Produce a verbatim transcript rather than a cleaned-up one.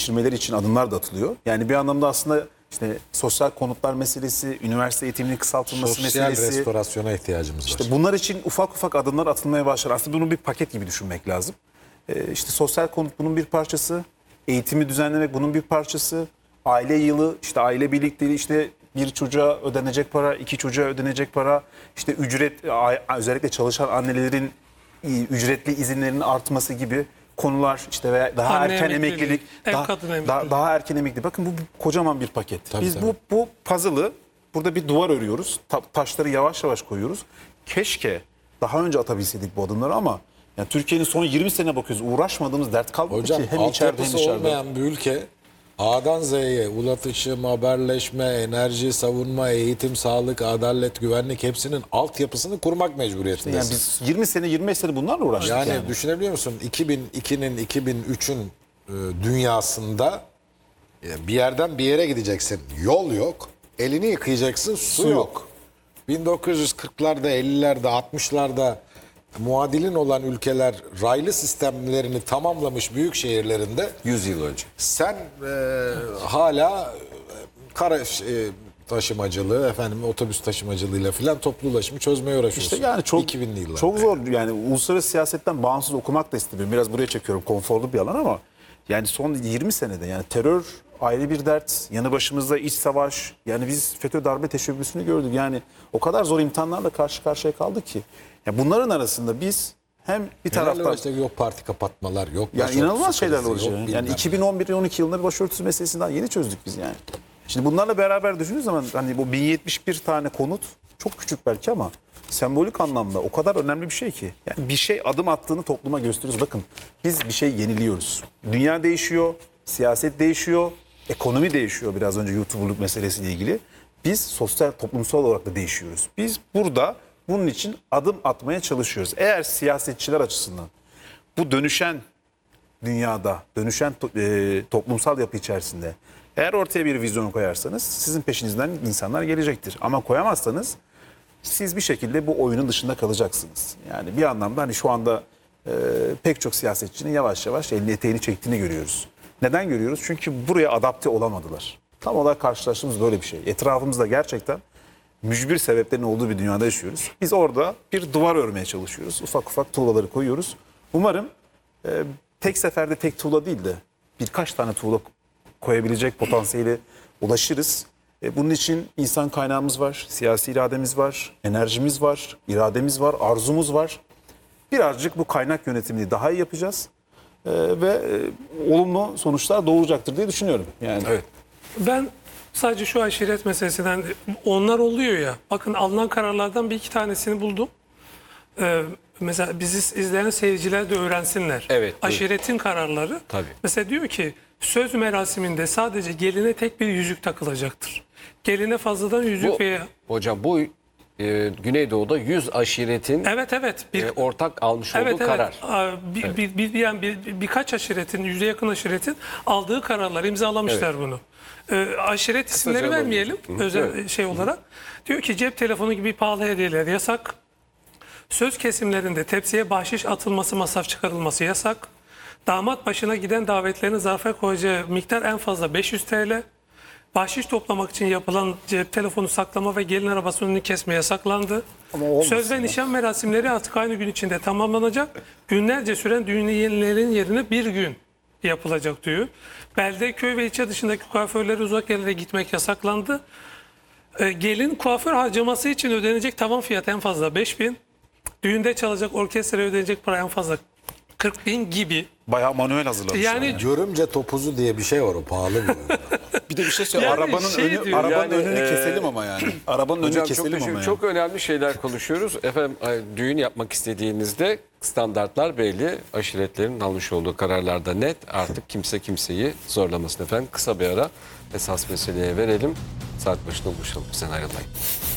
geçirmeleri için adımlar da atılıyor. Yani bir anlamda aslında işte sosyal konutlar meselesi, üniversite eğitiminin kısaltılması Sosyal meselesi. restorasyona ihtiyacımız var. İşte bunlar için ufak ufak adımlar atılmaya başlar. Aslında bunu bir paket gibi düşünmek lazım. Ee, işte sosyal konut bunun bir parçası. Eğitimi düzenlemek bunun bir parçası. Aile yılı, işte aile birlikteliği, işte bir çocuğa ödenecek para, iki çocuğa ödenecek para, işte ücret, özellikle çalışan annelerin ücretli izinlerinin artması gibi konular, işte veya daha Anne erken emeklilik, emeklilik, ev daha, kadın emeklilik. daha, daha erken emeklilik. Bakın bu kocaman bir paket. Tabii, Biz tabii. bu bu puzzle'ı burada bir duvar örüyoruz. Ta- taşları yavaş yavaş koyuyoruz. Keşke daha önce atabilseydik bu adımları ama yani Türkiye'nin son yirmi sene bakıyoruz. Uğraşmadığımız dert kalmadı Hocam ki. Hem içeride hem altyapısı dışarıda. olmayan bir ülke A'dan Z'ye ulaşım, haberleşme, enerji, savunma, eğitim, sağlık, adalet, güvenlik hepsinin altyapısını kurmak mecburiyetindeyiz. Yani biz yirmi sene yirmi beş sene bunlarla uğraştık Yani, yani. düşünebiliyor musun? iki bin ikinin iki bin üçün e, dünyasında e, bir yerden bir yere gideceksin. Yol yok. Elini yıkayacaksın. Su, Su yok. yok. bin dokuz yüz kırklarda, ellilerde, altmışlarda muadilin olan ülkeler raylı sistemlerini tamamlamış büyük şehirlerinde yüz yıl önce. sen e, hala e, kara e, taşımacılığı, efendim otobüs taşımacılığıyla filan toplu ulaşımı çözmeye uğraşıyorsun. İşte yani çok iki binli yıllarda. çok zor. Yani uluslararası siyasetten bağımsız okumak da istemiyorum. Biraz buraya çekiyorum. Konforlu bir alan ama yani son yirmi senede yani terör ayrı bir dert. Yanı başımızda iç savaş. Yani biz FETÖ darbe teşebbüsünü gördük. Yani o kadar zor imtihanlarla karşı karşıya kaldık ki. Ya bunların arasında biz hem bir Herhalde taraftan işte yok parti kapatmalar, yok yani başörtüsü inanılmaz şeyler krizi, olacak. yok Yani bilmem iki bin on bir on iki yılında bir başörtüsü meselesini daha yeni çözdük biz yani. Şimdi bunlarla beraber düşündüğünüz zaman hani bu bin yetmiş bir tane konut çok küçük belki ama sembolik anlamda o kadar önemli bir şey ki. Yani bir şey adım attığını topluma gösteriyoruz. Bakın biz bir şey yeniliyoruz. Dünya değişiyor, siyaset değişiyor, ekonomi değişiyor biraz önce YouTuber'lık meselesiyle ilgili. Biz sosyal, toplumsal olarak da değişiyoruz. Biz burada bunun için adım atmaya çalışıyoruz. Eğer siyasetçiler açısından bu dönüşen dünyada, dönüşen to- e, toplumsal yapı içerisinde eğer ortaya bir vizyon koyarsanız sizin peşinizden insanlar gelecektir. Ama koyamazsanız siz bir şekilde bu oyunun dışında kalacaksınız. Yani bir anlamda hani şu anda e, pek çok siyasetçinin yavaş yavaş elini eteğini çektiğini görüyoruz. Neden görüyoruz? Çünkü buraya adapte olamadılar. Tam olarak karşılaştığımız böyle bir şey. Etrafımızda gerçekten mücbir sebeplerin olduğu bir dünyada yaşıyoruz. Biz orada bir duvar örmeye çalışıyoruz. Ufak ufak tuğlaları koyuyoruz. Umarım e, tek seferde tek tuğla değil de birkaç tane tuğla koyabilecek potansiyele ulaşırız. E, bunun için insan kaynağımız var, siyasi irademiz var, enerjimiz var, irademiz var, arzumuz var. Birazcık bu kaynak yönetimini daha iyi yapacağız. E, ve e, olumlu sonuçlar doğuracaktır diye düşünüyorum. Yani Evet. Ben sadece şu aşiret meselesinden onlar oluyor ya. Bakın alınan kararlardan bir iki tanesini buldum. Ee, mesela bizi izleyen seyirciler de öğrensinler. Evet, buyurun. Aşiretin kararları. Tabii. Mesela diyor ki söz merasiminde sadece geline tek bir yüzük takılacaktır. Geline fazladan yüzük Bu, veya... hocam bu e, Güneydoğu'da yüz aşiretin Evet evet. Bir, e, ortak almış olduğu evet, evet. karar. Aa, Bir, bir, bir, yani bir, bir- birkaç aşiretin, yüze yakın aşiretin aldığı kararlar imzalamışlar bunu. Ee, aşiret isimleri alalım. vermeyelim özel şey olarak. Diyor ki cep telefonu gibi pahalı hediyeler yasak. Söz kesimlerinde tepsiye bahşiş atılması, masraf çıkarılması yasak. Damat başına giden davetlerin zarfa koyacağı miktar en fazla beş yüz T L. Bahşiş toplamak için yapılan cep telefonu saklama ve gelin arabasının önünü kesme yasaklandı. Ama olmasın Söz ve ya. nişan merasimleri artık aynı gün içinde tamamlanacak. Günlerce süren düğünlerin yerine bir gün yapılacak diyor. Belde, köy ve ilçe dışındaki kuaförlere uzak yerlere gitmek yasaklandı. Ee, gelin kuaför harcaması için ödenecek tavan fiyat en fazla beş bin. Düğünde çalacak orkestraya ödenecek para en fazla kırk bin gibi. bayağı manuel hazırlamışlar. Yani Yani. Görümce topuzu diye bir şey var, o pahalı bir ürün. Bir de bir şey söyleyeyim. Yani arabanın şey önü, diyor, arabanın yani, önünü e, keselim ama yani. Arabanın önünü Hocam çok, keselim teşekkür- ama yani. çok önemli şeyler konuşuyoruz. Efendim e, düğün yapmak istediğinizde standartlar belli. Aşiretlerin almış olduğu kararlarda net. Artık kimse kimseyi zorlamasın efendim. Kısa bir ara esas meseleye verelim. Saat başında buluşalım. Sen ayrılmayın.